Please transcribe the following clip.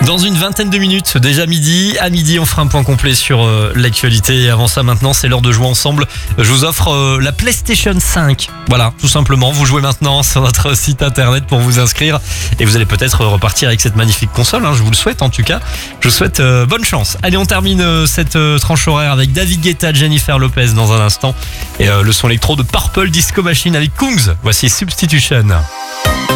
Dans une vingtaine de minutes, déjà midi. À midi, on fera un point complet sur l'actualité. Et avant ça, maintenant, c'est l'heure de jouer ensemble. Je vous offre la PlayStation 5. Voilà, tout simplement. Vous jouez maintenant sur notre site internet pour vous inscrire. Et vous allez peut-être repartir avec cette magnifique console. Je vous le souhaite en tout cas. Je vous souhaite bonne chance. Allez, on termine cette tranche horaire avec David Guetta, Jennifer Lopez dans un instant. Et le son électro de Purple Disco Machine avec Kungs. Voici Substitution.